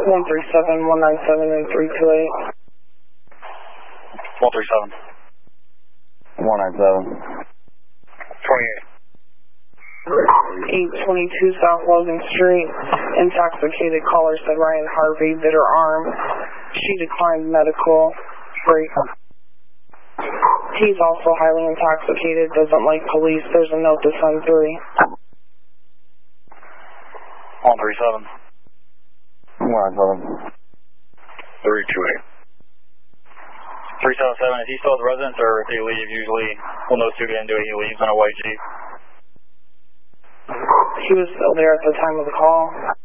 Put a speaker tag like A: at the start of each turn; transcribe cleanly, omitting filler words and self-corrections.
A: 137, 197, and 328.
B: 137.
C: 197.
B: 28.
A: 822 South Logan Street. Intoxicated caller said Ryan Harvey bit her arm. She declined medical break. He's also highly intoxicated, doesn't like police. There's a note to Sun 3.
B: 137.
C: 197.
B: 328. 377, is he still at the residence, or if he leaves, usually when those two get into it, he leaves on a white Jeep?
A: He was still there at the time of the call.